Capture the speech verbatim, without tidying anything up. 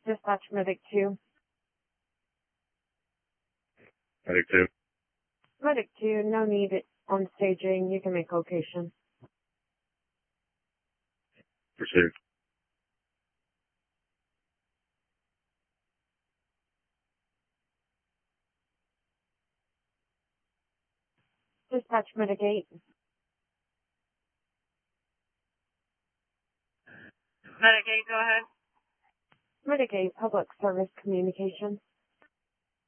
Dispatch Medic two. Medic two. Medic two, no need on staging. You can make location. Received. Dispatch Medic eight. Medic eight, go ahead. Medic eight, Public Service Communications.